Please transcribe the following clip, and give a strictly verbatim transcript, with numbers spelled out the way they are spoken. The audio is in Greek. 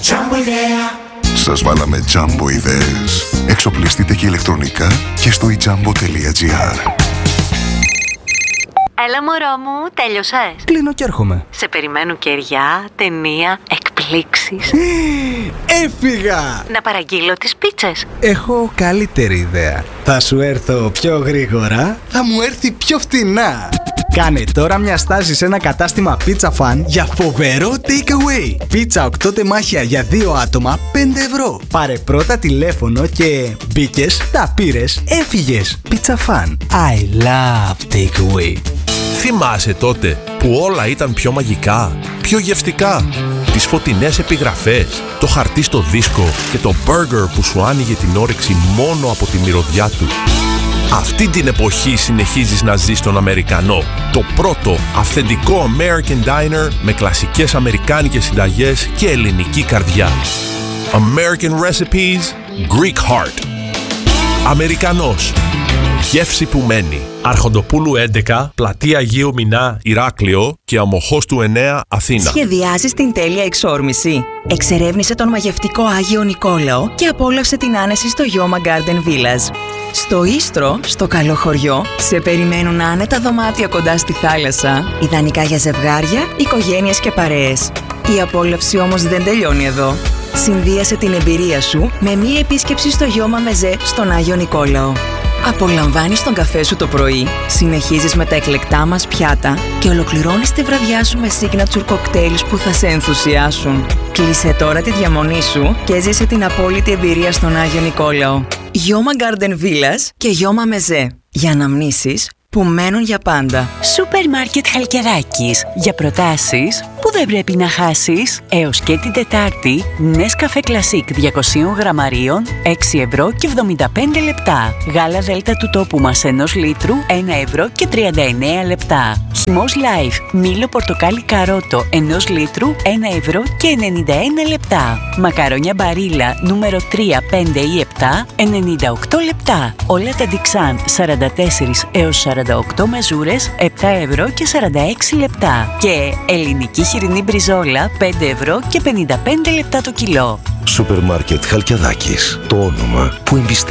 Jumbo idea. Σας βάλαμε Jumbo ιδέες. Εξοπλιστείτε και ηλεκτρονικά και στο i jumbo τελεία gr. Έλα μωρό μου, τέλειωσες? Κλείνω και έρχομαι. Σε περιμένουν κεριά, ταινία, εκπλήξεις. Έφυγα! Να παραγγείλω τις πίτσες. Έχω καλύτερη ιδέα. Θα σου έρθω πιο γρήγορα, θα μου έρθει πιο φτηνά. Κάνε τώρα μια στάση σε ένα κατάστημα Pizza Fan για φοβερό takeaway. Πίτσα οκτώ τεμάχια για δύο άτομα, πέντε ευρώ. Πάρε πρώτα τηλέφωνο και μπήκες, τα πήρες, έφυγες. Pizza Fan. I love takeaway. Θυμάσαι τότε που όλα ήταν πιο μαγικά, πιο γευστικά? Τις φωτεινές επιγραφές, το χαρτί στο δίσκο και το μπέργκερ που σου άνοιγε την όρεξη μόνο από τη μυρωδιά του. Αυτή την εποχή συνεχίζεις να ζεις τον Αμερικανό. Το πρώτο αυθεντικό American Diner με κλασικές αμερικάνικες συνταγές και ελληνική καρδιά. American Recipes, Greek Heart. Αμερικανός. Γεύση που μένει. Αρχοντοπούλου έντεκα, Πλατεία Αγίου Μινά, Ηράκλειο και Αμοχώς του εννέα, Αθήνα. Σχεδιάζεις την τέλεια εξόρμηση? Εξερεύνησε τον μαγευτικό Άγιο Νικόλαο και απόλαυσε την άνεση στο Yoma Garden Villas. Στο Ίστρο, στο καλό χωριό, σε περιμένουν άνετα δωμάτια κοντά στη θάλασσα, ιδανικά για ζευγάρια, οικογένειες και παρέες. Η απόλαυση όμως δεν τελειώνει εδώ. Συνδύασε την εμπειρία σου με μία επίσκεψη στο Yoma Meze στον Άγιο Νικόλαο. Απολαμβάνεις τον καφέ σου το πρωί, συνεχίζεις με τα εκλεκτά μας πιάτα και ολοκληρώνεις τη βραδιά σου με signature cocktails που θα σε ενθουσιάσουν. Κλείσε τώρα τη διαμονή σου και ζήσε την απόλυτη εμπειρία στον Άγιο Νικόλαο. Yoma Garden Villas και Yoma Meze. Για αναμνήσεις που μένουν για πάντα. Σούπερ Μάρκετ Χαλκιδάκης. Για προτάσεις που δεν πρέπει να χάσεις. Έως και την Τετάρτη, Nescafe Classic διακόσια γραμμαρίων, έξι ευρώ και εβδομήντα πέντε λεπτά. Γάλα Δέλτα του τόπου μας ενός λίτρου, ένα ευρώ και τριάντα εννέα λεπτά. Χυμός Life, μήλο πορτοκάλι καρότο ενός λίτρου, ένα ευρώ και ενενήντα ένα λεπτά. Μακαρόνια Μπαρίλα νούμερο τρία, πέντε ή επτά, ενενήντα οκτώ λεπτά. Όλα τα Dixan σαράντα τέσσερα έως σαράντα οκτώ μεζούρες, επτά ευρώ και σαράντα έξι λεπτά. Και ελληνική χοιρινή μπριζόλα, πέντε ευρώ και πενήντα πέντε λεπτά το κιλό. Σούπερ Μάρκετ Χαλκιαδάκης. Το όνομα που εμπιστεύεται.